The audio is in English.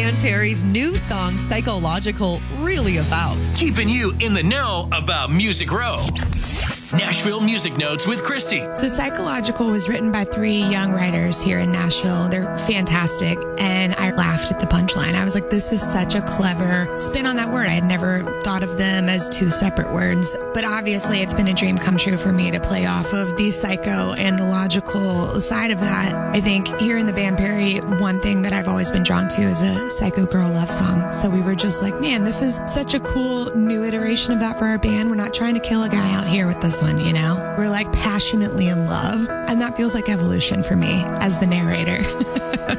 Dan Perry's new song, Psychological, really about? Keeping you in the know about Music Row. Nashville Music Notes with Christy. So Psychological was written by 3 young writers here in Nashville. They're fantastic. And I laughed at the punchline. I was like, this is such a clever spin on that word. I had never thought of them as 2 separate words. But obviously it's been a dream come true for me to play off of the psycho and the logical side of that. I think here in the band Perry, one thing that I've always been drawn to is a psycho girl love song. So we were just like, man, this is such a cool new iteration of that for our band. We're not trying to kill a guy out here with this one, you know? We're like passionately in love. And that feels like evolution for me as the narrator.